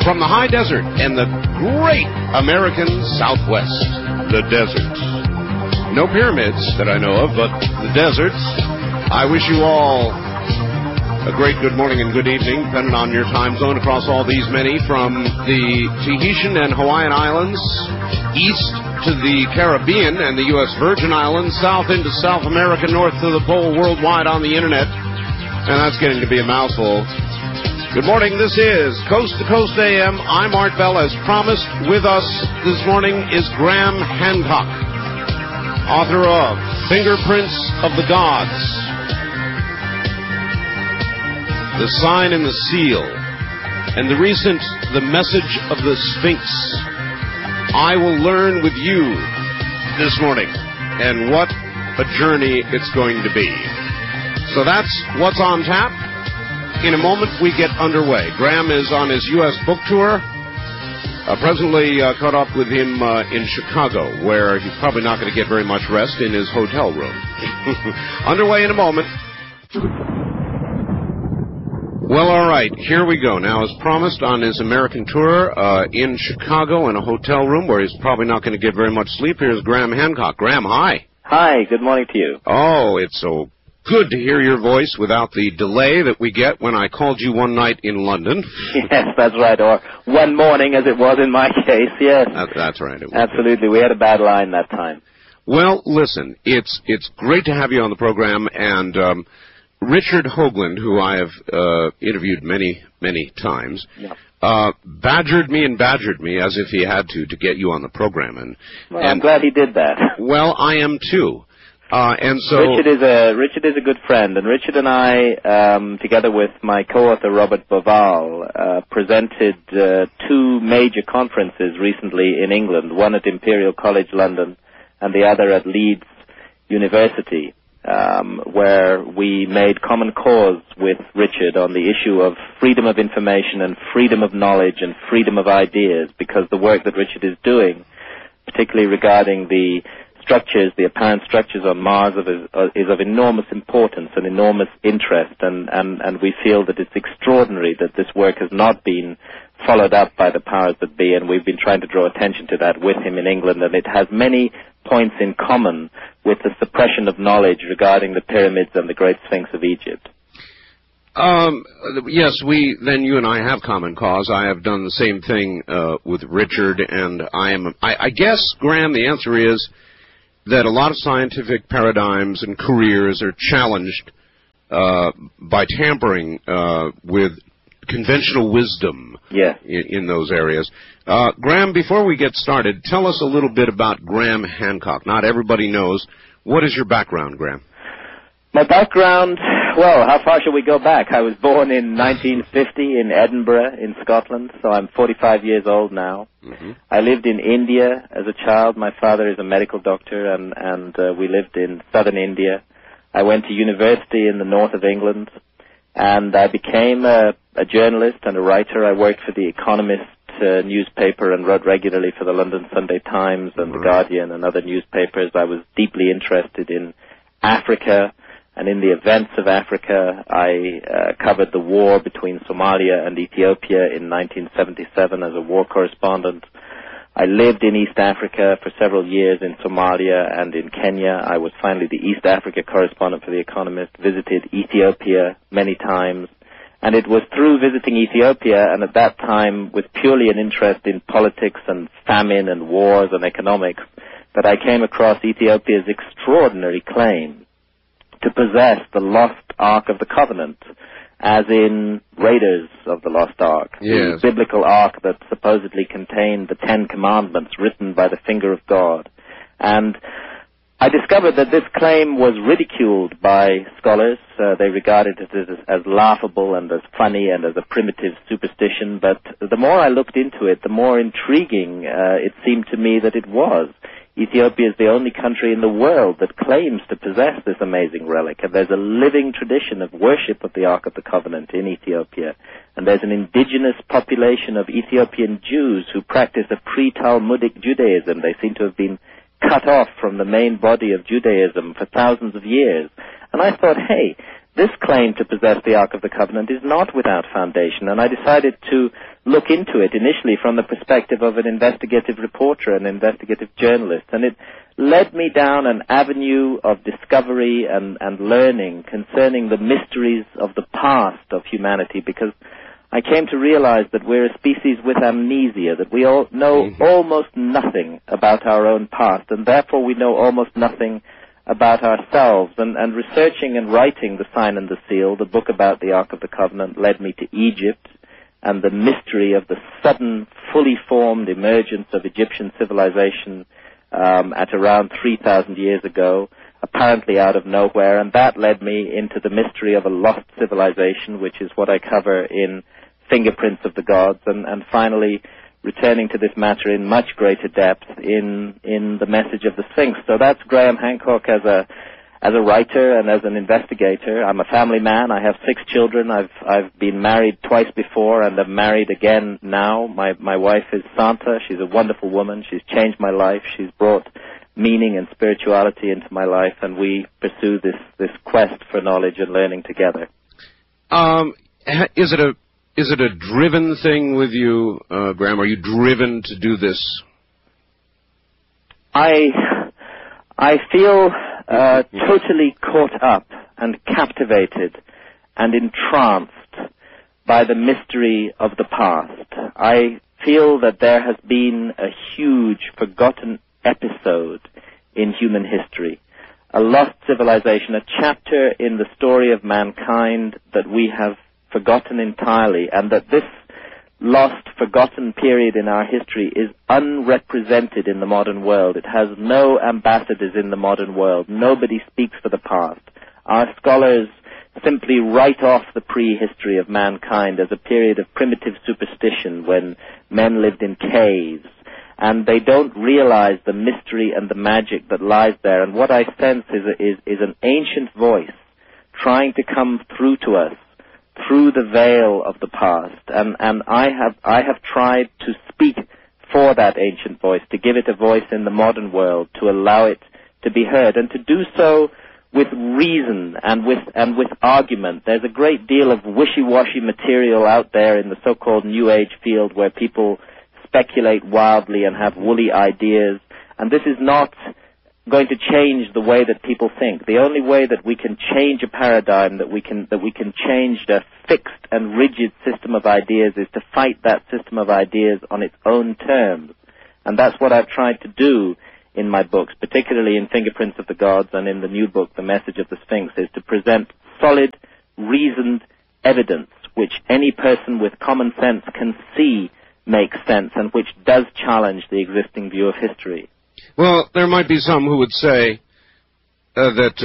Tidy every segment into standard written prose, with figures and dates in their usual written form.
From the high desert and the great American Southwest, the deserts. No pyramids that I know of, but the deserts. I wish you all a great good morning and good evening, depending on your time zone across all these many, from the Tahitian and Hawaiian Islands, east to the Caribbean and the U.S. Virgin Islands, south into South America, north to the pole, worldwide on the Internet. And that's getting to be a mouthful. Good morning. This is Coast to Coast AM. I'm Art Bell. As promised, with us this morning is Graham Hancock, author of Fingerprints of the Gods, The Sign and the Seal, and the recent The Message of the Sphinx. I will learn with you this morning, and what a journey it's going to be. So that's what's on tap. In a moment, we get underway. Graham is on his U.S. book tour. Presently caught up with him in Chicago, where he's probably not going to get very much rest in his hotel room. Underway in a moment. Well, all right, here we go. Now, as promised, on his American tour in Chicago in a hotel room where he's probably not going to get very much sleep, here's Graham Hancock. Graham, hi. Hi, good morning to you. Oh, it's so good to hear your voice without the delay that we get when I called you one night in London. Yes, that's right, or one morning as it was in my case, yes. That's right. Absolutely, we had a bad line that time. Well, listen, it's great to have you on the program, and Richard Hoagland, who I have interviewed many, many times, badgered me as if he had to get you on the program. And I'm glad he did that. Well, I am too. And so Richard is a good friend, and Richard and I, together with my co-author Robert Boval, presented two major conferences recently in England, one at Imperial College London and the other at Leeds University, where we made common cause with Richard on the issue of freedom of information and freedom of knowledge and freedom of ideas, because the work that Richard is doing, particularly regarding the apparent structures on Mars is of enormous importance and enormous interest, and we feel that it's extraordinary that this work has not been followed up by the powers that be, and we've been trying to draw attention to that with him in England, and it has many points in common with the suppression of knowledge regarding the pyramids and the Great Sphinx of Egypt. Yes, you and I have common cause. I have done the same thing with Richard, and I guess, Graham, the answer is that a lot of scientific paradigms and careers are challenged by tampering with conventional wisdom in those areas. Graham, before we get started, tell us a little bit about Graham Hancock. Not everybody knows. What is your background, Graham? My background, well, how far shall we go back? I was born in 1950 in Edinburgh in Scotland, so I'm 45 years old now. Mm-hmm. I lived in India as a child. My father is a medical doctor, and we lived in southern India. I went to university in the north of England, and I became a journalist and a writer. I worked for The Economist newspaper and wrote regularly for the London Sunday Times and The Guardian and other newspapers. I was deeply interested in Africa and in the events of Africa. I covered the war between Somalia and Ethiopia in 1977 as a war correspondent. I lived in East Africa for several years in Somalia and in Kenya. I was finally the East Africa correspondent for The Economist, visited Ethiopia many times. And it was through visiting Ethiopia, and at that time with purely an interest in politics and famine and wars and economics, that I came across Ethiopia's extraordinary claim to possess the lost Ark of the Covenant, as in Raiders of the Lost Ark, the biblical Ark that supposedly contained the Ten Commandments written by the finger of God. And I discovered that this claim was ridiculed by scholars. They regarded it as laughable and as funny and as a primitive superstition, but the more I looked into it, the more intriguing it seemed to me that it was. Ethiopia is the only country in the world that claims to possess this amazing relic, and there's a living tradition of worship of the Ark of the Covenant in Ethiopia, and there's an indigenous population of Ethiopian Jews who practice a pre-Talmudic Judaism. They seem to have been cut off from the main body of Judaism for thousands of years. And I thought, hey, this claim to possess the Ark of the Covenant is not without foundation, and I decided to look into it initially from the perspective of an investigative reporter, an investigative journalist, and it led me down an avenue of discovery and learning concerning the mysteries of the past of humanity, because I came to realize that we're a species with amnesia, that we all know almost nothing about our own past, and therefore we know almost nothing about ourselves. And researching and writing The Sign and the Seal, the book about the Ark of the Covenant, led me to Egypt and the mystery of the sudden, fully formed emergence of Egyptian civilization at around 3,000 years ago, apparently out of nowhere, and that led me into the mystery of a lost civilization, which is what I cover in Fingerprints of the Gods, and finally returning to this matter in much greater depth in the Message of the Sphinx. So that's Graham Hancock as a writer and as an investigator. I'm a family man. I have 6 children. I've been married twice before, and I'm married again now. My wife is Santa. She's a wonderful woman. She's changed my life. She's brought meaning and spirituality into my life, and we pursue this quest for knowledge and learning together. Is it a driven thing with you, Graham? Are you driven to do this? I feel totally caught up and captivated and entranced by the mystery of the past. I feel that there has been a huge forgotten episode in human history, a lost civilization, a chapter in the story of mankind that we have forgotten entirely, and that this lost, forgotten period in our history is unrepresented in the modern world. It has no ambassadors in the modern world. Nobody speaks for the past. Our scholars simply write off the prehistory of mankind as a period of primitive superstition when men lived in caves, and they don't realize the mystery and the magic that lies there. And what I sense is an ancient voice trying to come through to us through the veil of the past, and I have tried to speak for that ancient voice, to give it a voice in the modern world, to allow it to be heard, and to do so with reason and with argument. There's a great deal of wishy-washy material out there in the so-called New Age field where people speculate wildly and have woolly ideas, and this is not going to change the way that people think. The only way that we can change a paradigm, that we can change the fixed and rigid system of ideas, is to fight that system of ideas on its own terms. And that's what I've tried to do in my books, particularly in Fingerprints of the Gods and in the new book, The Message of the Sphinx, is to present solid, reasoned evidence which any person with common sense can see makes sense and which does challenge the existing view of history. Well, there might be some who would say that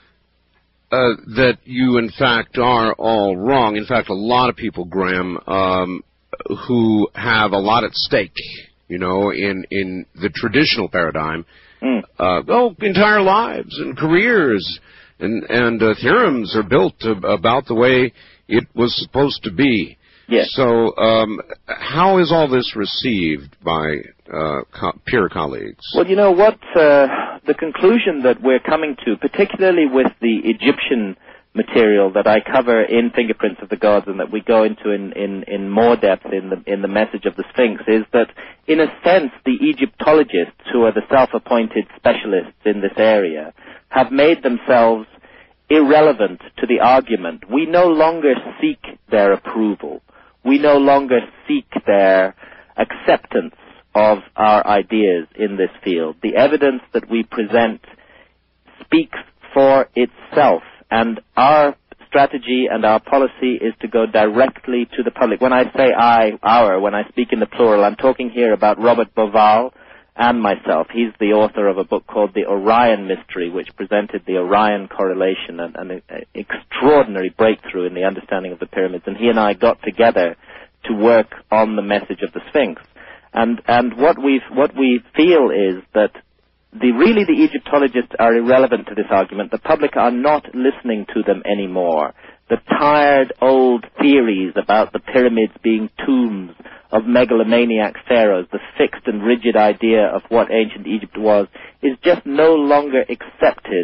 you, in fact, are all wrong. In fact, a lot of people, Graham, who have a lot at stake, in the traditional paradigm, entire lives and careers and theorems are built about the way it was supposed to be. Yes. So how is all this received by peer colleagues? Well, the conclusion that we're coming to, particularly with the Egyptian material that I cover in Fingerprints of the Gods and that we go into in more depth in the Message of the Sphinx, is that, in a sense, the Egyptologists, who are the self-appointed specialists in this area, have made themselves irrelevant to the argument. We no longer seek their approval. We no longer seek their acceptance of our ideas in this field. The evidence that we present speaks for itself, and our strategy and our policy is to go directly to the public. When I say when I speak in the plural, I'm talking here about Robert Bauval and myself. He's the author of a book called The Orion Mystery, which presented the Orion correlation, and an extraordinary breakthrough in the understanding of the pyramids. And he and I got together to work on the Message of the Sphinx. And what we feel is that the Egyptologists are irrelevant to this argument. The public are not listening to them anymore. The tired old theories about the pyramids being tombs of megalomaniac pharaohs, the fixed and rigid idea of what ancient Egypt was, is just no longer accepted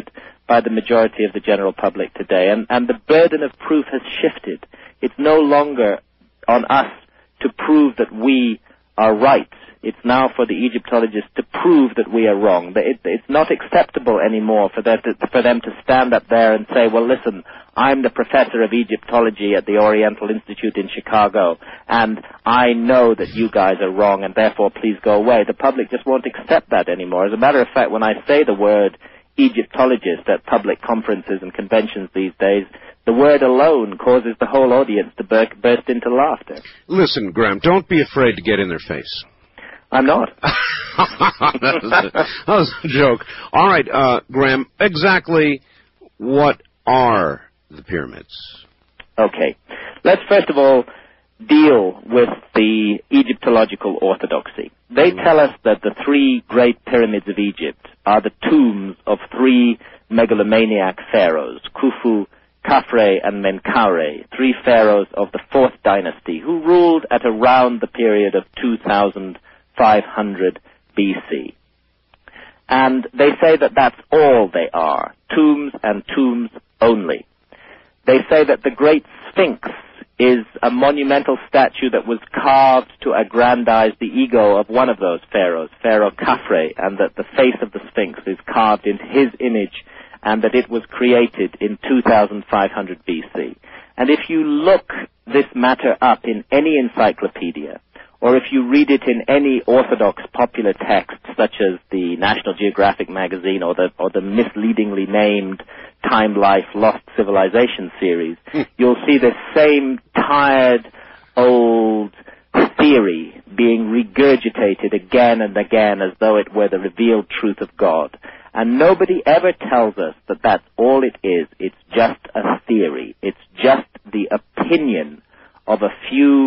by the majority of the general public today. And the burden of proof has shifted. It's no longer on us to prove that we are right. It's now for the Egyptologists to prove that we are wrong. It's not acceptable anymore for them to stand up there and say, well, listen, I'm the professor of Egyptology at the Oriental Institute in Chicago, and I know that you guys are wrong, and therefore please go away. The public just won't accept that anymore. As a matter of fact, when I say the word Egyptologist at public conferences and conventions these days, the word alone causes the whole audience to burst into laughter. Listen, Graham, don't be afraid to get in their face. I'm not. That was a joke. All right, Graham, exactly what are the pyramids? Okay. Let's first of all deal with the Egyptological orthodoxy. They tell us that the three great pyramids of Egypt are the tombs of three megalomaniac pharaohs, Khufu, Khafre, and Menkaure, three pharaohs of the 4th dynasty, who ruled at around the period of 2500 BC. And they say that that's all they are, tombs and tombs only. They say that the Great Sphinx is a monumental statue that was carved to aggrandize the ego of one of those pharaohs, Pharaoh Khafre, and that the face of the Sphinx is carved into his image, and that it was created in 2500 BC. And if you look this matter up in any encyclopedia, or if you read it in any orthodox popular text, such as the National Geographic magazine or the misleadingly named Time Life Lost Civilization series, you'll see the same tired, old theory being regurgitated again and again as though it were the revealed truth of God. And nobody ever tells us that that's all it is. It's just a theory. It's just the opinion of a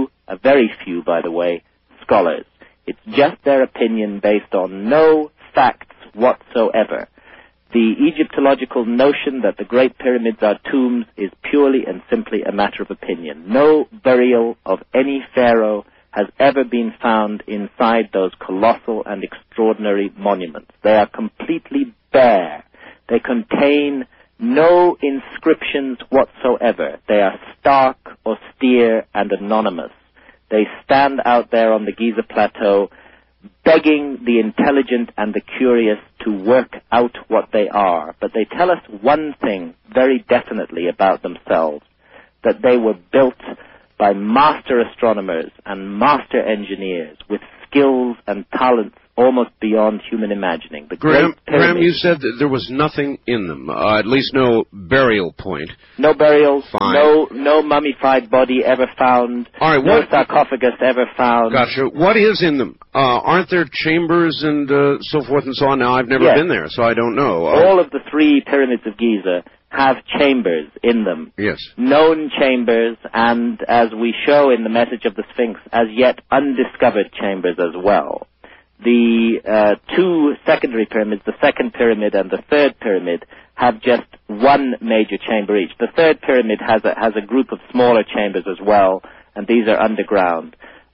very few, by the way, scholars. It's just their opinion based on no facts whatsoever. The Egyptological notion that the Great Pyramids are tombs is purely and simply a matter of opinion. No burial of any pharaoh has ever been found inside those colossal and extraordinary monuments. They are completely bare. They contain no inscriptions whatsoever. They are stark, austere, and anonymous. They stand out there on the Giza Plateau begging the intelligent and the curious to work out what they are. But they tell us one thing very definitely about themselves, that they were built by master astronomers and master engineers with skills and talents almost beyond human imagining. Graham, you said that there was nothing in them, at least no burial point. No burials, Fine. no mummified body ever found, all right, no sarcophagus ever found. Gotcha. What is in them? Aren't there chambers and so forth and so on? Now, I've never been there, so I don't know. All of the three pyramids of Giza have chambers in them. Yes. Known chambers, and as we show in the message of the Sphinx, as yet undiscovered chambers as well. The two secondary pyramids, the second pyramid and the third pyramid, have just one major chamber each. The third pyramid has a group of smaller chambers as well, and these are underground.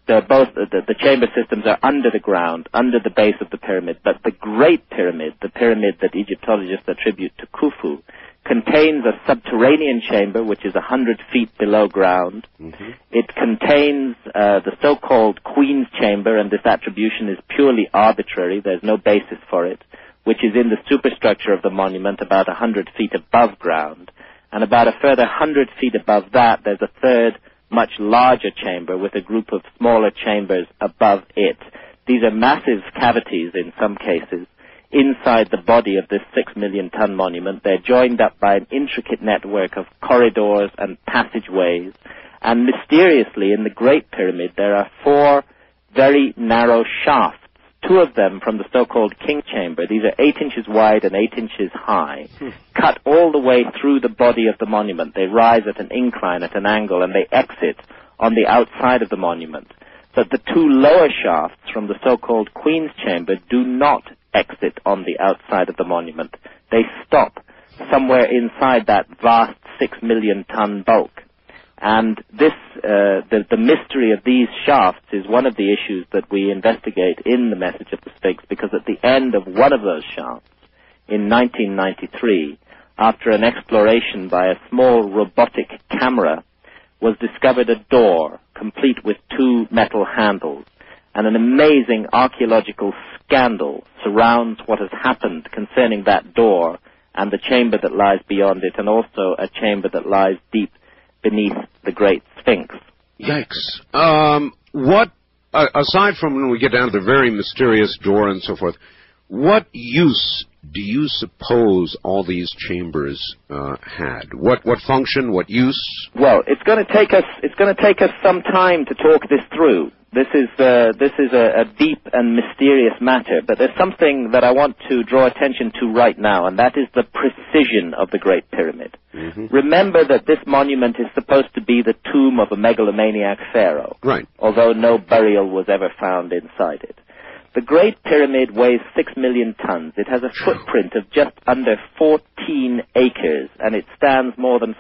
The chamber systems are under the ground, under the base of the pyramid, but the Great Pyramid, the pyramid that Egyptologists attribute to Khufu, contains a subterranean chamber which is 100 feet below ground. Mm-hmm. It contains the so-called Queen's Chamber, and this attribution is purely arbitrary. There's no basis for it, which is in the superstructure of the monument about 100 feet above ground. And about a further 100 feet above that, there's a third, much larger chamber with a group of smaller chambers above it. These are massive cavities in some cases inside the body of this 6 million ton monument. They're joined up by an intricate network of corridors and passageways. And mysteriously, in the Great Pyramid, there are 4 very narrow shafts, 2 of them from the so-called King Chamber. These are 8 inches wide and 8 inches high, cut all the way through the body of the monument. They rise at an incline, at an angle, and they exit on the outside of the monument. But the 2 lower shafts from the so-called Queen's Chamber do not exit on the outside of the monument. They stop somewhere inside that vast 6 million ton bulk. And this, the mystery of these shafts is one of the issues that we investigate in the Message of the Sphinx, because at the end of one of those shafts, in 1993, after an exploration by a small robotic camera, was discovered a door complete with 2 metal handles, and an amazing archaeological scandal surrounds what has happened concerning that door and the chamber that lies beyond it, and also a chamber that lies deep beneath the Great Sphinx. Yikes. What, aside from when we get down to the very mysterious door and so forth, what use do you suppose all these chambers had? What function? What use? Well, it's going to take us some time to talk this through. This is a deep and mysterious matter, but there's something that I want to draw attention to right now, and that is the precision of the Great Pyramid. Mm-hmm. Remember that this monument is supposed to be the tomb of a megalomaniac pharaoh, right? Although no burial was ever found inside it. The Great Pyramid weighs 6 million tons. It has a footprint of just under 14 acres, and it stands more than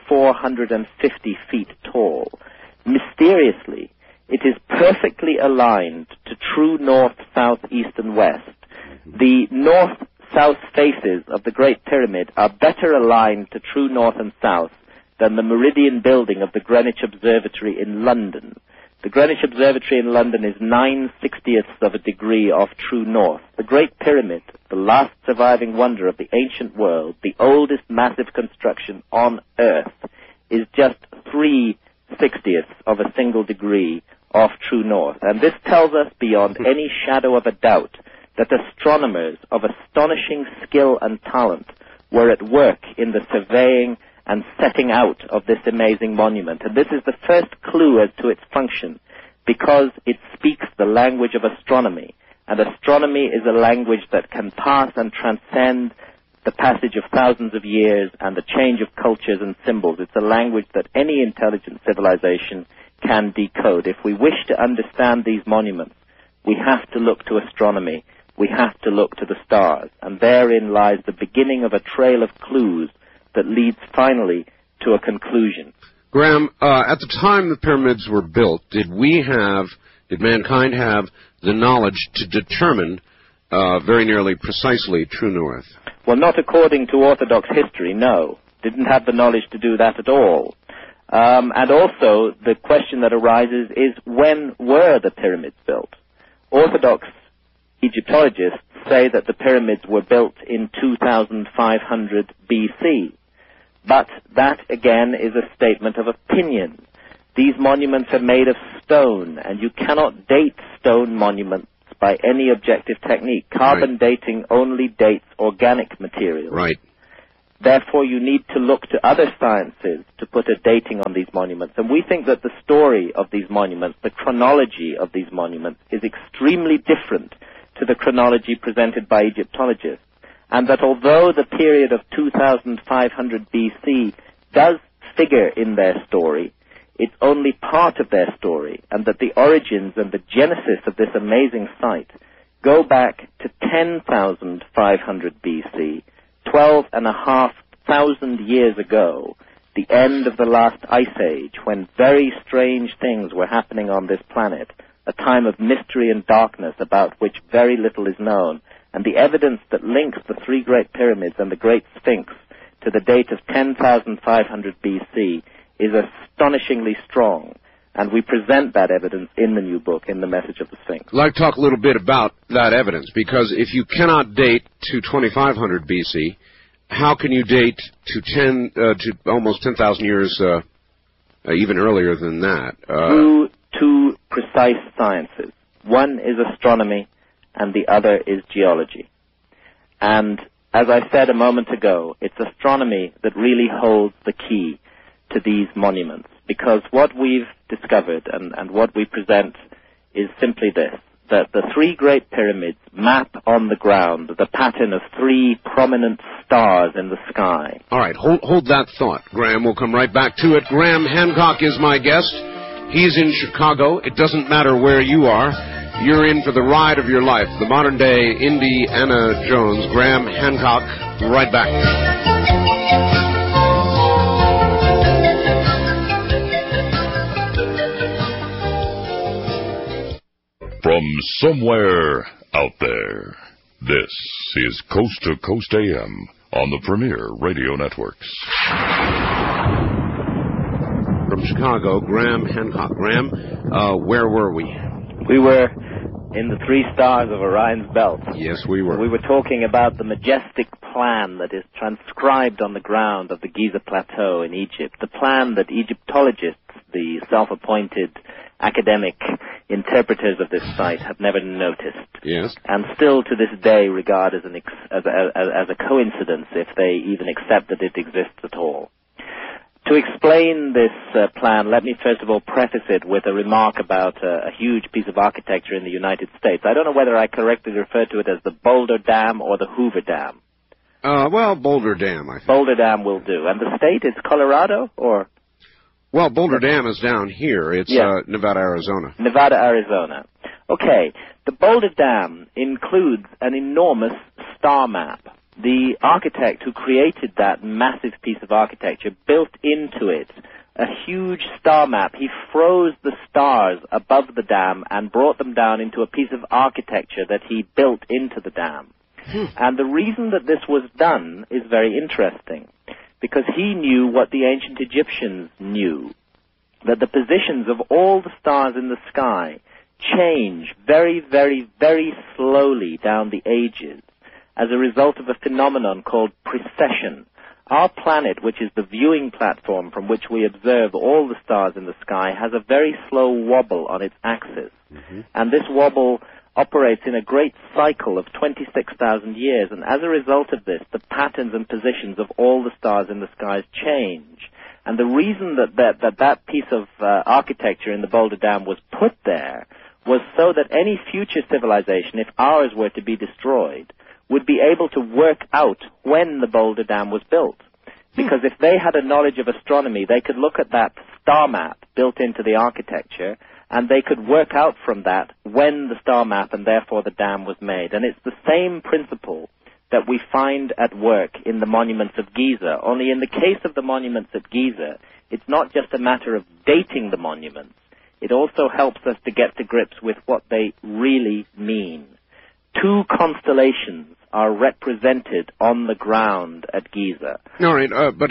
450 feet tall. Mysteriously, it is perfectly aligned to true north, south, east, and west. The north-south faces of the Great Pyramid are better aligned to true north and south than the meridian building of the Greenwich Observatory in London. The Greenwich Observatory in London is 9/60ths of a degree off true north. The Great Pyramid, the last surviving wonder of the ancient world, the oldest massive construction on Earth, is just 3/60ths of a single degree off true north. And this tells us beyond any shadow of a doubt that astronomers of astonishing skill and talent were at work in the surveying and setting out of this amazing monument. And this is the first clue as to its function, because it speaks the language of astronomy. And astronomy is a language that can pass and transcend the passage of thousands of years and the change of cultures and symbols. It's a language that any intelligent civilization can decode. If we wish to understand these monuments, we have to look to astronomy. We have to look to the stars. And therein lies the beginning of a trail of clues that leads finally to a conclusion. Graham, at the time the pyramids were built, did mankind have the knowledge to determine very nearly precisely true north? Well, not according to Orthodox history, no. Didn't have the knowledge to do that at all. And also, the question that arises is, when were the pyramids built? Orthodox Egyptologists say that the pyramids were built in 2500 BC. But that, again, is a statement of opinion. These monuments are made of stone, and you cannot date stone monuments by any objective technique. Carbon dating only dates organic materials. Right. Therefore, you need to look to other sciences to put a dating on these monuments. And we think that the story of these monuments, the chronology of these monuments, is extremely different to the chronology presented by Egyptologists. And that although the period of 2500 BC does figure in their story, it's only part of their story, and that the origins and the genesis of this amazing site go back to 10,500 BC, 12,500 years ago, the end of the last ice age, when very strange things were happening on this planet, a time of mystery and darkness about which very little is known. And the evidence that links the 3 Great Pyramids and the Great Sphinx to the date of 10,500 BC is astonishingly strong. And we present that evidence in the new book, in The Message of the Sphinx. I'd like to talk a little bit about that evidence, because if you cannot date to 2500 BC, how can you date to almost 10,000 years, even earlier than that? Through 2 precise sciences. One is astronomy, and the other is geology. And as I said a moment ago, it's astronomy that really holds the key to these monuments, because what we've discovered and what we present is simply this, that the 3 Great Pyramids map on the ground the pattern of 3 prominent stars in the sky. All right, hold that thought, Graham. We'll come right back to it. Graham Hancock is my guest. He's in Chicago. It doesn't matter where you are. You're in for the ride of your life. The modern-day Indiana Jones. Graham Hancock, right back. From somewhere out there, this is Coast to Coast AM on the Premier Radio Networks. From Chicago, Graham Hancock. Graham, where were we? We were in the three stars of Orion's belt. Yes, we were. We were talking about the majestic plan that is transcribed on the ground of the Giza Plateau in Egypt, the plan that Egyptologists, the self-appointed academic interpreters of this site, have never noticed. Yes. And still to this day regard as a coincidence if they even accept that it exists at all. To explain this plan, let me first of all preface it with a remark about a huge piece of architecture in the United States. I don't know whether I correctly refer to it as the Boulder Dam or the Hoover Dam. Well, Boulder Dam, I think. Boulder Dam will do. And the state is Colorado, or? Well, Boulder Dam is down here. It's Nevada, Arizona. Nevada, Arizona. Okay. The Boulder Dam includes an enormous star map. The architect who created that massive piece of architecture built into it a huge star map. He froze the stars above the dam and brought them down into a piece of architecture that he built into the dam. And the reason that this was done is very interesting, because he knew what the ancient Egyptians knew, that the positions of all the stars in the sky change very, very, very slowly down the ages as a result of a phenomenon called precession. Our planet, which is the viewing platform from which we observe all the stars in the sky, has a very slow wobble on its axis. And this wobble operates in a great cycle of 26,000 years, and as a result of this, the patterns and positions of all the stars in the skies change. And the reason that piece of architecture in the Boulder Dam was put there was so that any future civilization, if ours were to be destroyed, would be able to work out when the Boulder Dam was built. Because if they had a knowledge of astronomy, they could look at that star map built into the architecture, and they could work out from that when the star map and therefore the dam was made. And it's the same principle that we find at work in the monuments of Giza, only in the case of the monuments at Giza, it's not just a matter of dating the monuments. It also helps us to get to grips with what they really mean. Two constellations are represented on the ground at Giza. All right, but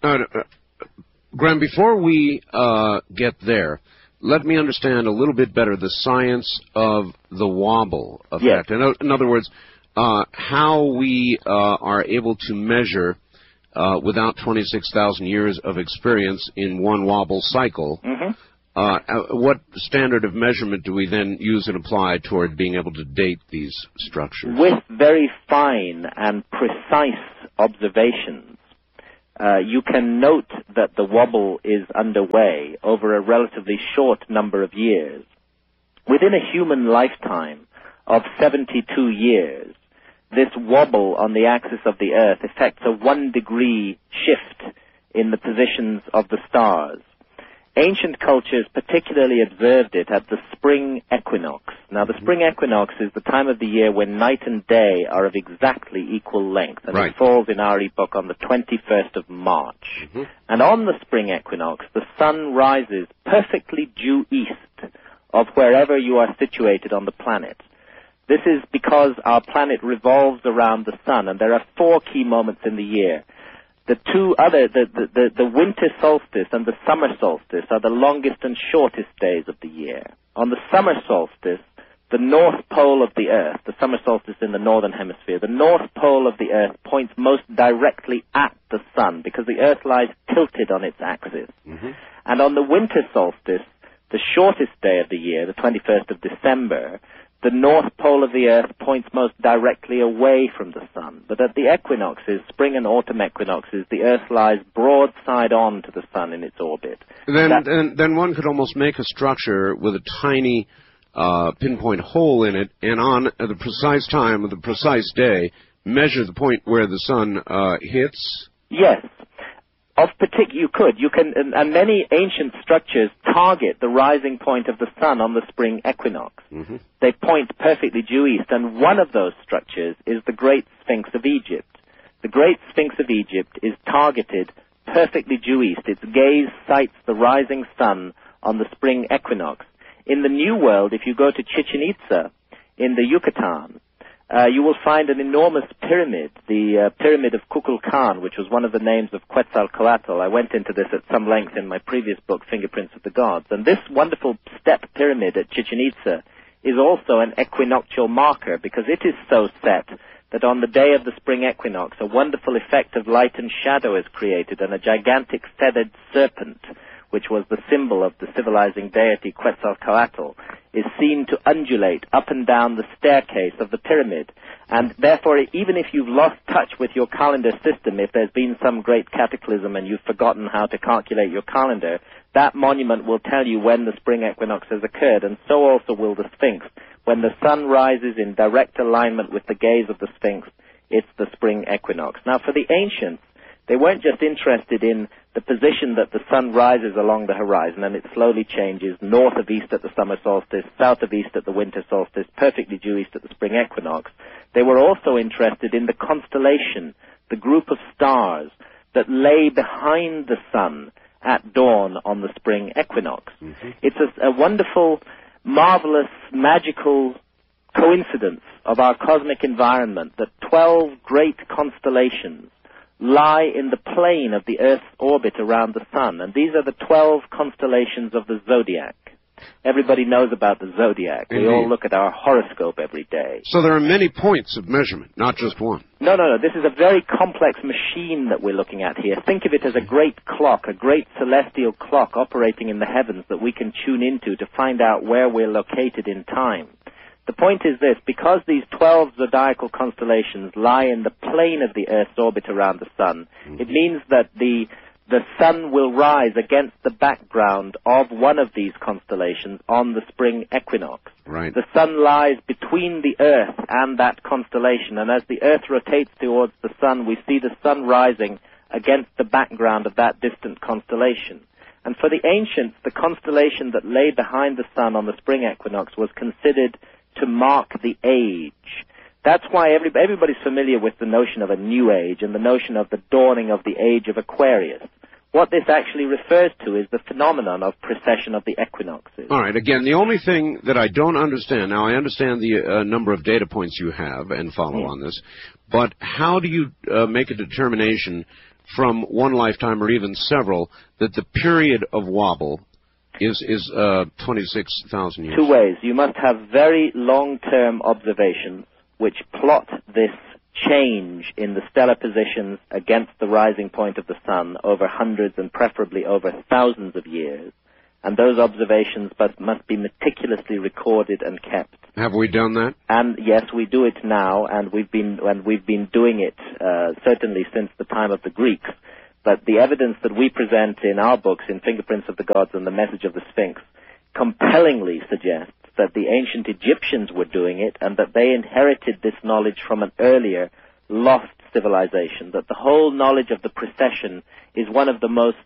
Graham, before we get there, let me understand a little bit better the science of the wobble effect. Yes. In other words, how we are able to measure, without 26,000 years of experience in one wobble cycle, what standard of measurement do we then use and apply toward being able to date these structures? With very fine and precise observations, you can note that the wobble is underway over a relatively short number of years. Within a human lifetime of 72 years, this wobble on the axis of the Earth affects a 1-degree shift in the positions of the stars. Ancient cultures particularly observed it at the spring equinox. Now, the spring equinox is the time of the year when night and day are of exactly equal length, and it falls in our epoch on the 21st of March. And on the spring equinox, the sun rises perfectly due east of wherever you are situated on the planet. This is because our planet revolves around the sun, and there are 4 key moments in the year. The winter solstice and the summer solstice are the longest and shortest days of the year. On the summer solstice, the north pole of the Earth, the summer solstice in the northern hemisphere, the north pole of the Earth points most directly at the sun because the Earth lies tilted on its axis. And on the winter solstice, the shortest day of the year, the 21st of December, the north pole of the Earth points most directly away from the sun. But at the equinoxes, spring and autumn equinoxes, the Earth lies broadside on to the sun in its orbit. Then one could almost make a structure with a tiny pinpoint hole in it, and on the precise time of the precise day, measure the point where the sun hits? Yes. You can, and many ancient structures target the rising point of the sun on the spring equinox. They point perfectly due east, and one of those structures is the Great Sphinx of Egypt. The Great Sphinx of Egypt is targeted perfectly due east. Its gaze sights the rising sun on the spring equinox. In the New World, if you go to Chichen Itza in the Yucatan, you will find an enormous pyramid, the Pyramid of Kukulkan, which was one of the names of Quetzalcoatl. I went into this at some length in my previous book, Fingerprints of the Gods. And this wonderful step pyramid at Chichen Itza is also an equinoctial marker, because it is so set that on the day of the spring equinox, a wonderful effect of light and shadow is created, and a gigantic feathered serpent, which was the symbol of the civilizing deity Quetzalcoatl, is seen to undulate up and down the staircase of the pyramid. And therefore, even if you've lost touch with your calendar system, if there's been some great cataclysm and you've forgotten how to calculate your calendar, that monument will tell you when the spring equinox has occurred, and so also will the Sphinx. When the sun rises in direct alignment with the gaze of the Sphinx, it's the spring equinox. Now, for the ancients, they weren't just interested in the position that the sun rises along the horizon and it slowly changes north of east at the summer solstice, south of east at the winter solstice, perfectly due east at the spring equinox. They were also interested in the constellation, the group of stars that lay behind the sun at dawn on the spring equinox. Mm-hmm. It's a wonderful, marvelous, magical coincidence of our cosmic environment that 12 great constellations lie in the plane of the Earth's orbit around the sun. And these are the 12 constellations of the zodiac. Everybody knows about the zodiac. Indeed. We all look at our horoscope every day. So there are many points of measurement, not just one. No. This is a very complex machine that we're looking at here. Think of it as a great clock, a great celestial clock operating in the heavens that we can tune into to find out where we're located in time. The point is this: because these 12 zodiacal constellations lie in the plane of the Earth's orbit around the sun, it means that the sun will rise against the background of one of these constellations on the spring equinox. Right. The sun lies between the Earth and that constellation, and as the Earth rotates towards the sun, we see the sun rising against the background of that distant constellation. And for the ancients, the constellation that lay behind the sun on the spring equinox was considered to mark the age. That's why everybody's familiar with the notion of a new age and the notion of the dawning of the age of Aquarius. What this actually refers to is the phenomenon of precession of the equinoxes. All right. Again, the only thing that I don't understand, now I understand the number of data points you have and follow on this, but how do you make a determination from one lifetime or even several that the period of wobble is 26,000 years? Two ways. You must have very long-term observations which plot this change in the stellar positions against the rising point of the sun over hundreds and preferably over thousands of years. And those observations must be meticulously recorded and kept. Have we done that? And yes, we do it now, and we've been doing it certainly since the time of the Greeks. But the evidence that we present in our books, in Fingerprints of the Gods and The Message of the Sphinx, compellingly suggests that the ancient Egyptians were doing it and that they inherited this knowledge from an earlier lost civilization, that the whole knowledge of the precession is one of the most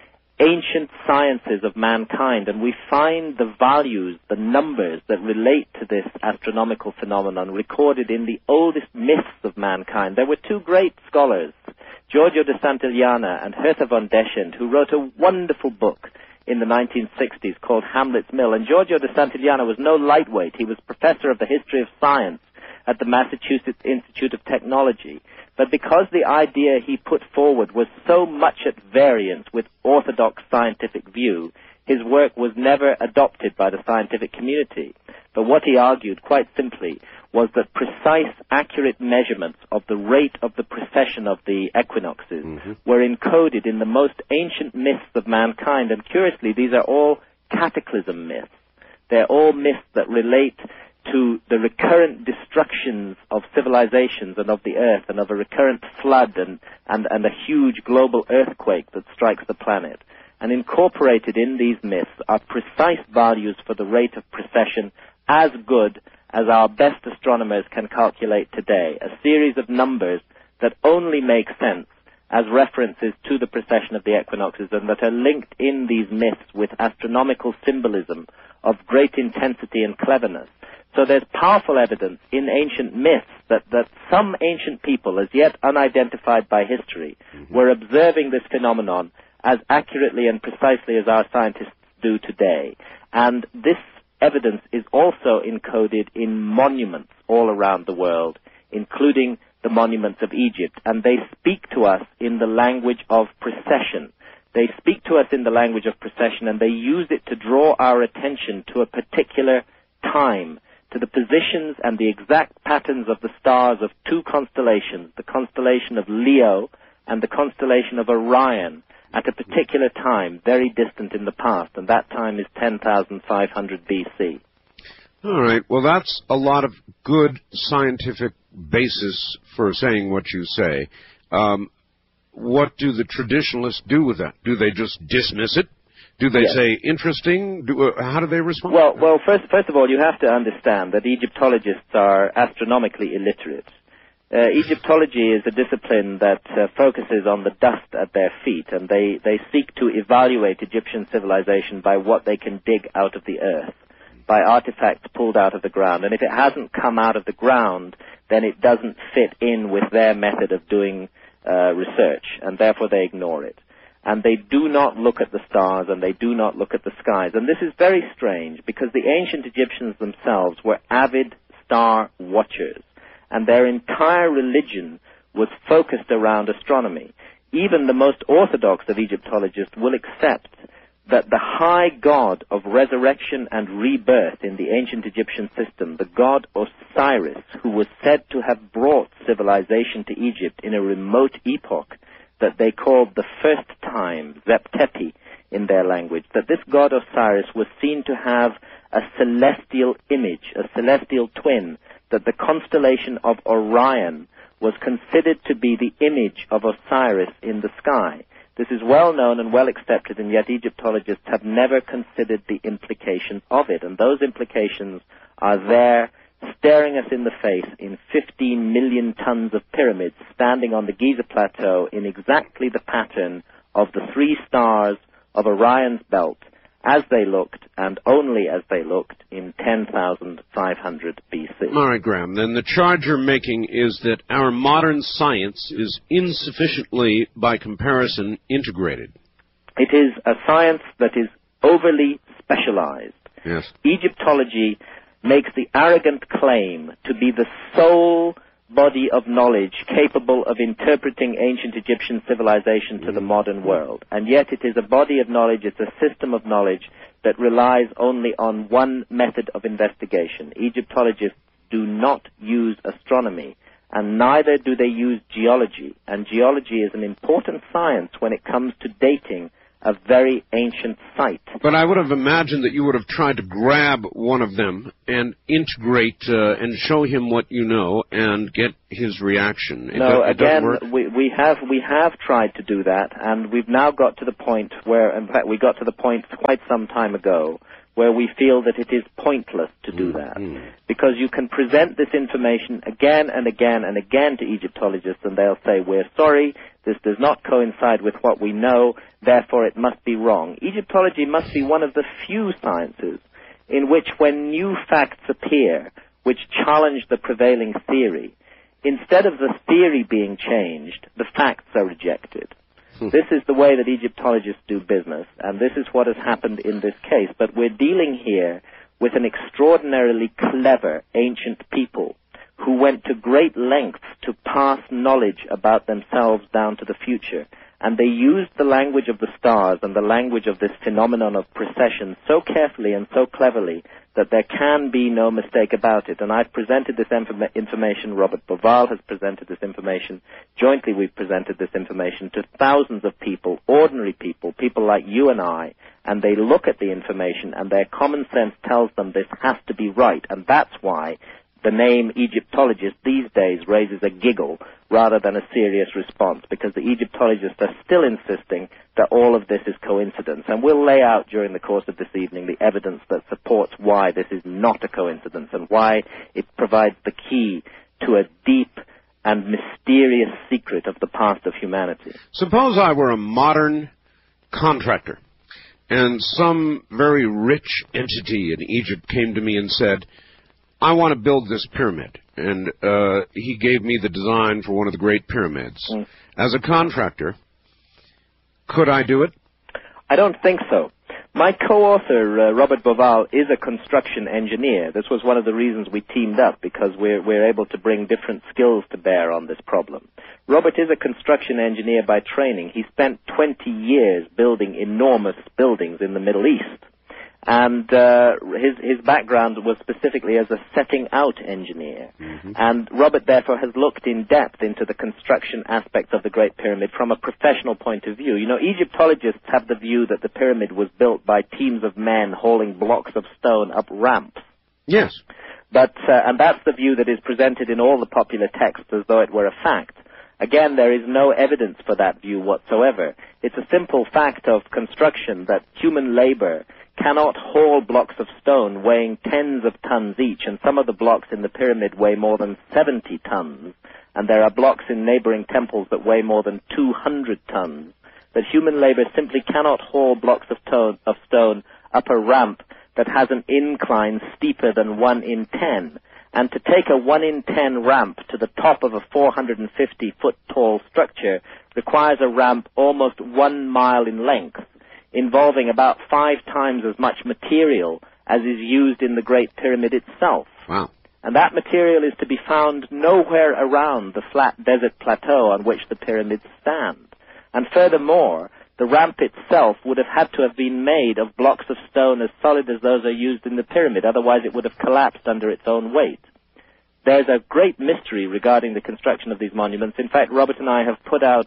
ancient sciences of mankind, and we find the values, the numbers that relate to this astronomical phenomenon recorded in the oldest myths of mankind. There were two great scholars, Giorgio de Santillana and Hertha von Deschent, who wrote a wonderful book in the 1960s called Hamlet's Mill. And Giorgio de Santillana was no lightweight. He was professor of the history of science at the Massachusetts Institute of Technology. But because the idea he put forward was so much at variance with orthodox scientific view, his work was never adopted by the scientific community. But what he argued, quite simply, was that precise, accurate measurements of the rate of the precession of the equinoxes were encoded in the most ancient myths of mankind. And curiously, these are all cataclysm myths. They're all myths that relate to the recurrent destructions of civilizations and of the earth, and of a recurrent flood and a huge global earthquake that strikes the planet. And incorporated in these myths are precise values for the rate of precession, as good as our best astronomers can calculate today, a series of numbers that only make sense as references to the precession of the equinoxes, and that are linked in these myths with astronomical symbolism of great intensity and cleverness. So there's powerful evidence in ancient myths that some ancient people, as yet unidentified by history, were observing this phenomenon as accurately and precisely as our scientists do today. And this evidence is also encoded in monuments all around the world, including the monuments of Egypt, and they speak to us in the language of precession. They speak to us in the language of precession, and they use it to draw our attention to a particular time, to the positions and the exact patterns of the stars of two constellations, the constellation of Leo and the constellation of Orion, at a particular time, very distant in the past, and that time is 10,500 BC. All right. Well, that's a lot of good scientific basis for saying what you say. What do the traditionalists do with that? Do they just dismiss it? Do they say interesting? How do they respond? Well, first of all, you have to understand that Egyptologists are astronomically illiterate. Egyptology is a discipline that focuses on the dust at their feet, and they seek to evaluate Egyptian civilization by what they can dig out of the earth, by artifacts pulled out of the ground. And if it hasn't come out of the ground, then it doesn't fit in with their method of doing research, and therefore they ignore it. And they do not look at the stars, and they do not look at the skies. And this is very strange, because the ancient Egyptians themselves were avid star watchers, and their entire religion was focused around astronomy. Even the most orthodox of Egyptologists will accept that the high god of resurrection and rebirth in the ancient Egyptian system, the god Osiris, who was said to have brought civilization to Egypt in a remote epoch that they called the first time, Zep-Tepi in their language, that this god Osiris was seen to have a celestial image, a celestial twin, that the constellation of Orion was considered to be the image of Osiris in the sky. This is well known and well accepted, and yet Egyptologists have never considered the implications of it. And those implications are there, staring us in the face in 15 million tons of pyramids standing on the Giza Plateau in exactly the pattern of the three stars of Orion's belt, as they looked, and only as they looked, in 10,500 BC. All right, Graham. Then the charge you're making is that our modern science is insufficiently, by comparison, integrated. It is a science that is overly specialized. Yes. Egyptology makes the arrogant claim to be the sole body of knowledge capable of interpreting ancient Egyptian civilization to the modern world. And yet it is a body of knowledge, it's a system of knowledge that relies only on one method of investigation. Egyptologists do not use astronomy, and neither do they use geology. And geology is an important science when it comes to dating a very ancient site. But I would have imagined that you would have tried to grab one of them and integrate and show him what you know and get his reaction. No, again, we have tried to do that, and we've now got to the point where, in fact, we got to the point quite some time ago, where we feel that it is pointless to do that. Because you can present this information again and again and again to Egyptologists, and they'll say, we're sorry, this does not coincide with what we know, therefore it must be wrong. Egyptology must be one of the few sciences in which, when new facts appear which challenge the prevailing theory, instead of the theory being changed, the facts are rejected. This is the way that Egyptologists do business, and this is what has happened in this case. But we're dealing here with an extraordinarily clever ancient people who went to great lengths to pass knowledge about themselves down to the future. And they used the language of the stars and the language of this phenomenon of precession so carefully and so cleverly that there can be no mistake about it. And I've presented this information, Robert Bauval has presented this information, jointly we've presented this information to thousands of people, ordinary people, people like you and I, and they look at the information and their common sense tells them this has to be right. And that's why the name Egyptologist these days raises a giggle rather than a serious response, because the Egyptologists are still insisting that all of this is coincidence. And we'll lay out during the course of this evening the evidence that supports why this is not a coincidence and why it provides the key to a deep and mysterious secret of the past of humanity. Suppose I were a modern contractor and some very rich entity in Egypt came to me and said, I want to build this pyramid, and he gave me the design for one of the great pyramids. As a contractor, could I do it? I don't think so, My co-author, Robert Boval, is a construction engineer. This was one of the reasons we teamed up, because we're able to bring different skills to bear on this problem. Robert is a construction engineer by training. He spent 20 years building enormous buildings in the Middle East. And his background was specifically as a setting-out engineer. Mm-hmm. And Robert, therefore, has looked in depth into the construction aspects of the Great Pyramid from a professional point of view. You know, Egyptologists have the view that the pyramid was built by teams of men hauling blocks of stone up ramps. Yes. But and that's the view that is presented in all the popular texts as though it were a fact. Again, there is no evidence for that view whatsoever. It's a simple fact of construction that human labor cannot haul blocks of stone weighing tens of tons each, and some of the blocks in the pyramid weigh more than 70 tons, and there are blocks in neighboring temples that weigh more than 200 tons, that human labor simply cannot haul blocks of stone up a ramp that has an incline steeper than 1 in 10. And to take a 1 in 10 ramp to the top of a 450-foot tall structure requires a ramp almost 1 mile in length, involving about 5 times as much material as is used in the Great Pyramid itself. Wow. And that material is to be found nowhere around the flat desert plateau on which the pyramids stand. And furthermore, the ramp itself would have had to have been made of blocks of stone as solid as those are used in the pyramid, otherwise it would have collapsed under its own weight. There's a great mystery regarding the construction of these monuments. In fact, Robert and I have put out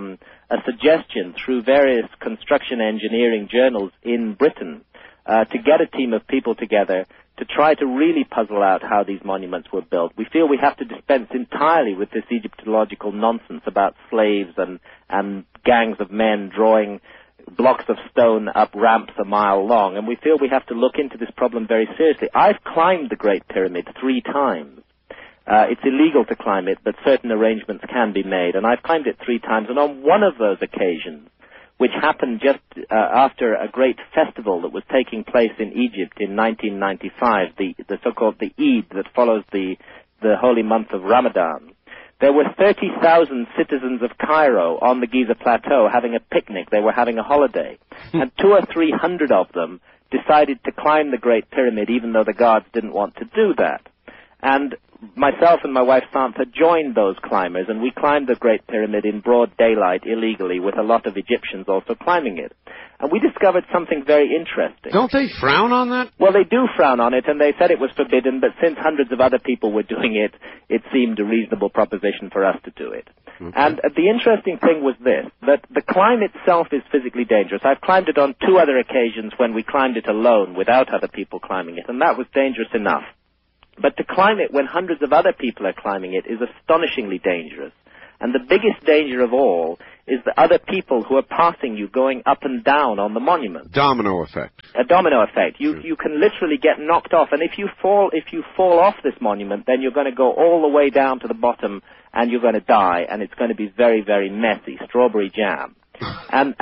a suggestion through various construction engineering journals in Britain to get a team of people together to try to really puzzle out how these monuments were built. We feel we have to dispense entirely with this Egyptological nonsense about slaves and gangs of men drawing blocks of stone up ramps a mile long, and we feel we have to look into this problem very seriously. I've climbed the Great Pyramid 3 times. It's illegal to climb it, but certain arrangements can be made, and I've climbed it 3 times, and on one of those occasions, which happened just after a great festival that was taking place in Egypt in 1995, the so-called the Eid that follows the holy month of Ramadan. There were 30,000 citizens of Cairo on the Giza Plateau having a picnic. They were having a holiday. And 200 or 300 of them decided to climb the Great Pyramid, even though the guards didn't want to do that. And myself and my wife Santha joined those climbers, and we climbed the Great Pyramid in broad daylight illegally, with a lot of Egyptians also climbing it. And we discovered something very interesting. Don't they frown on that? Well, they do frown on it, and they said it was forbidden, but since hundreds of other people were doing it, it seemed a reasonable proposition for us to do it. Okay. And the interesting thing was this, that the climb itself is physically dangerous. I've climbed it on 2 other occasions when we climbed it alone without other people climbing it, and that was dangerous enough. But to climb it when hundreds of other people are climbing it is astonishingly dangerous. And the biggest danger of all is the other people who are passing you going up and down on the monument. Domino effect. A domino effect. You can literally get knocked off, and if you fall off this monument, then you're going to go all the way down to the bottom, and you're going to die, and it's going to be very, very messy, strawberry jam. And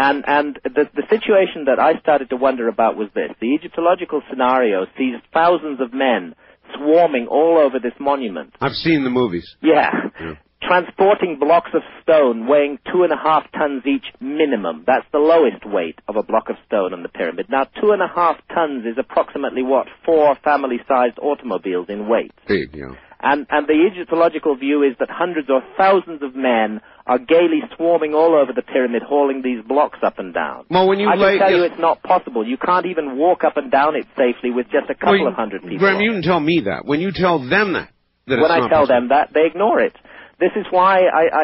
the situation that I started to wonder about was this. The Egyptological scenario sees thousands of men swarming all over this monument. I've seen the movies. Yeah. Transporting blocks of stone weighing 2.5 tons each minimum. That's the lowest weight of a block of stone on the pyramid. Now, 2.5 tons is approximately, 4 family-sized automobiles in weight. Big, yeah. And the Egyptological view is that hundreds or thousands of men are gaily swarming all over the pyramid, hauling these blocks up and down. Well, when you I can tell you it's not possible. You can't even walk up and down it safely with just a couple of hundred people. Graham, you can tell me that. When you tell them that it's when not I tell possible. them that, they ignore it. This is why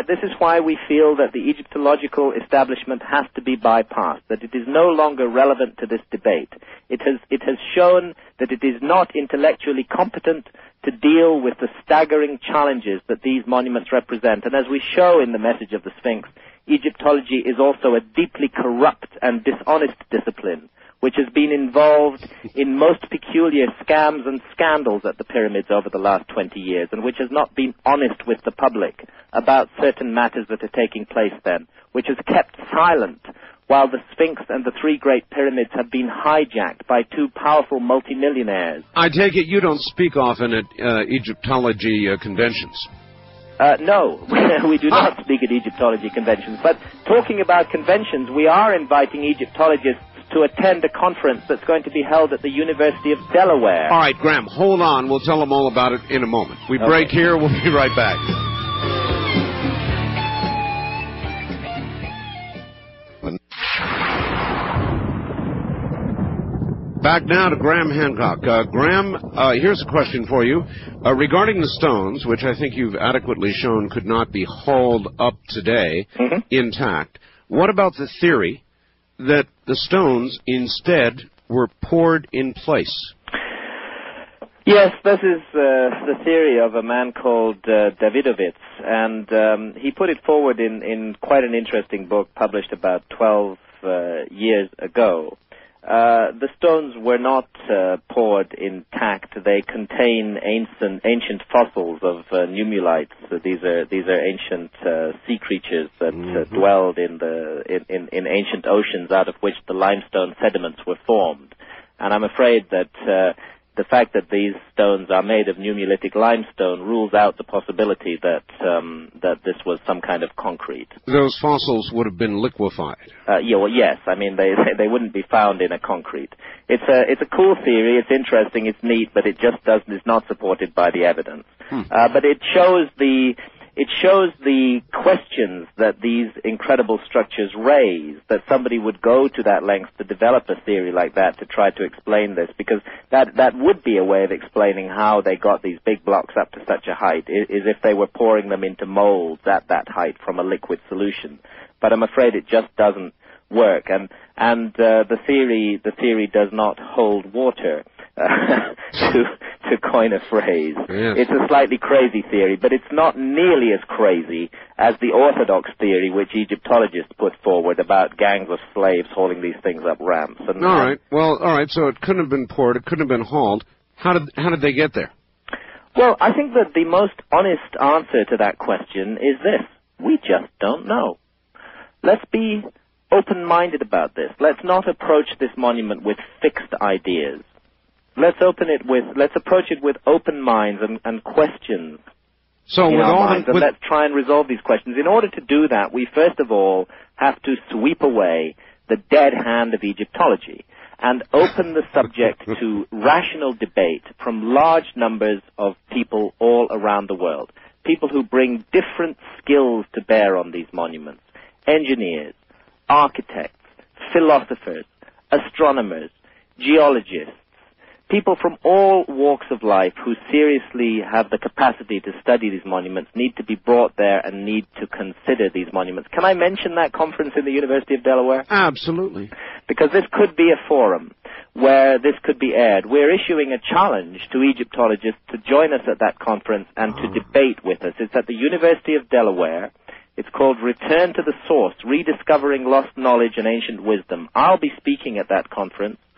we feel that the Egyptological establishment has to be bypassed, that it is no longer relevant to this debate. It has shown that it is not intellectually competent to deal with the staggering challenges that these monuments represent. And as we show in the message of the Sphinx, Egyptology is also a deeply corrupt and dishonest discipline, which has been involved in most peculiar scams and scandals at the pyramids over the last 20 years, and which has not been honest with the public about certain matters that are taking place then, which has kept silent while the Sphinx and the 3 Great Pyramids have been hijacked by 2 powerful multimillionaires. I take it you don't speak often at Egyptology conventions. No, we do not speak at Egyptology conventions. But talking about conventions, we are inviting Egyptologists to attend a conference that's going to be held at the University of Delaware. All right, Graham, hold on. We'll tell them all about it in a moment. We break here. We'll be right back. Back now to Graham Hancock. Graham, here's a question for you. Regarding the stones, which I think you've adequately shown could not be hauled up today intact, what about the theory that the stones instead were poured in place? Yes, this is the theory of a man called Davidovits, and he put it forward in quite an interesting book published about 12 years ago. The stones were not poured intact. They contain ancient fossils of nummulites. These are ancient sea creatures that dwelled in ancient oceans, out of which the limestone sediments were formed. And I'm afraid that the fact that these stones are made of nummulitic limestone rules out the possibility that this was some kind of concrete. Those fossils would have been liquefied. Yes. I mean, they wouldn't be found in a concrete. It's a cool theory. It's interesting. It's neat, but it just is not supported by the evidence. But it shows the questions that these incredible structures raise, that somebody would go to that length to develop a theory like that to try to explain this, because that would be a way of explaining how they got these big blocks up to such a height, is if they were pouring them into molds at that height from a liquid solution. But I'm afraid it just doesn't work, and the theory does not hold water. To coin a phrase. Yes. It's a slightly crazy theory, but it's not nearly as crazy as the orthodox theory which Egyptologists put forward about gangs of slaves hauling these things up ramps. And, all right. So it couldn't have been poured. It couldn't have been hauled. How did they get there? Well, I think that the most honest answer to that question is this: we just don't know. Let's be open-minded about this. Let's not approach this monument with fixed ideas. Let's approach it with open minds and questions. So with all minds, and let's try and resolve these questions. In order to do that, we first of all have to sweep away the dead hand of Egyptology and open the subject to rational debate from large numbers of people all around the world. People who bring different skills to bear on these monuments. Engineers, architects, philosophers, astronomers, geologists, people from all walks of life who seriously have the capacity to study these monuments need to be brought there and need to consider these monuments. Can I mention that conference in the University of Delaware? Absolutely. Because this could be a forum where this could be aired. We're issuing a challenge to Egyptologists to join us at that conference and to debate with us. It's at the University of Delaware. It's called Return to the Source, Rediscovering Lost Knowledge and Ancient Wisdom. I'll be speaking at that conference.